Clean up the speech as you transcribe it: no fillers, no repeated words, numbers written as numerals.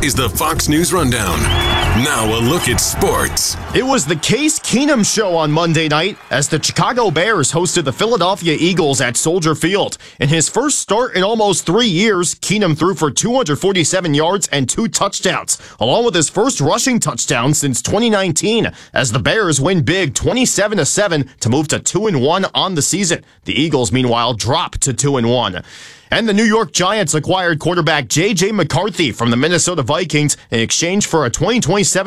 is the Fox News Rundown. Now a look at sports. It was the Case Keenum show on Monday night as the Chicago Bears hosted the Philadelphia Eagles at Soldier Field. In his first start in almost 3 years, Keenum threw for 247 yards and 2 touchdowns, along with his first rushing touchdown since 2019, as the Bears win big 27-7 to move to 2-1 on the season. The Eagles, meanwhile, drop to 2-1. And the New York Giants acquired quarterback J.J. McCarthy from the Minnesota Vikings in exchange for a 2027